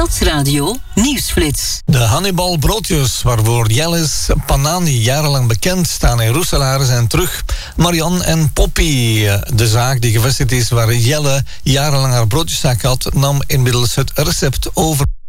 Stadsradio Nieuwsflits. De Hannibal broodjes, waarvoor Jelle's Panani jarenlang bekend staan in Roeselaar, zijn terug. Marianne en Poppy, de zaak die gevestigd is waar Jelle jarenlang haar broodjeszaak had, nam inmiddels het recept over.